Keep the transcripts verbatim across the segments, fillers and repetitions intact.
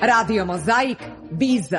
Radio Mozaik, Biza.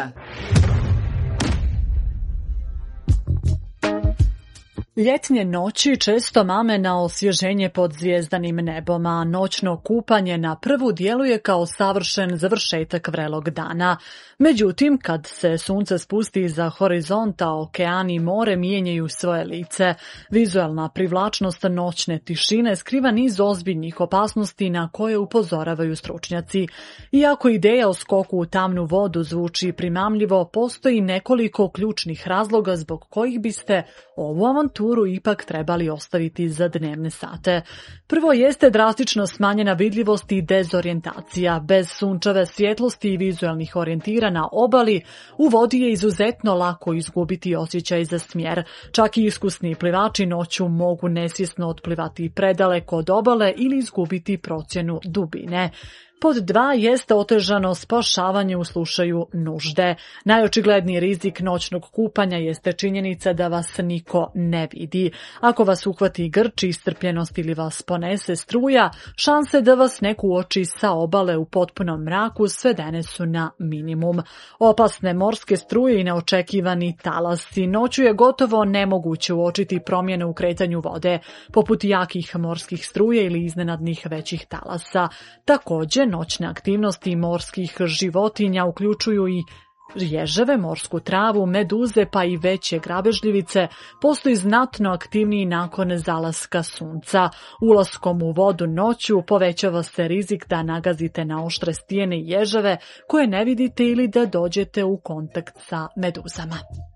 Ljetnje noći često mame na osvježenje pod zvjezdanim nebom, a noćno kupanje na prvu djeluje kao savršen završetak vrelog dana. Međutim, kad se sunce spusti iza horizonta, okean i more mijenjaju svoje lice. Vizualna privlačnost noćne tišine skriva niz ozbiljnih opasnosti na koje upozoravaju stručnjaci. Iako ideja o skoku u tamnu vodu zvuči primamljivo, postoji nekoliko ključnih razloga zbog kojih biste ovu avanturu ipak trebali ostaviti za dnevne sate. Prvo jeste drastično smanjena vidljivost i dezorijentacija. Bez sunčeve svjetlosti i vizualnih orijentira na obali, u vodi je izuzetno lako izgubiti osjećaj za smjer. Čak i iskusni plivači noću mogu nesvjesno otplivati predaleko od obale ili izgubiti procjenu dubine. Pod dva jeste otežano spašavanje u slučaju nužde. Najočigledniji rizik noćnog kupanja jeste činjenica da vas niko ne vidi. Ako vas uhvati grč, iscrpljenost ili vas ponese struja, šanse da vas neko uoči sa obale u potpunom mraku svedene su na minimum. Opasne morske struje i neočekivani talasi. Noću je gotovo nemoguće uočiti promjene u kretanju vode, poput jakih morskih struje ili iznenadnih većih talasa. Također, noćne aktivnosti morskih životinja uključuju i ježeve, morsku travu, meduze pa i veće grabežljivice, postoji znatno aktivniji nakon zalaska sunca. Ulaskom u vodu noću povećava se rizik da nagazite na oštre stijene i ježeve koje ne vidite ili da dođete u kontakt sa meduzama.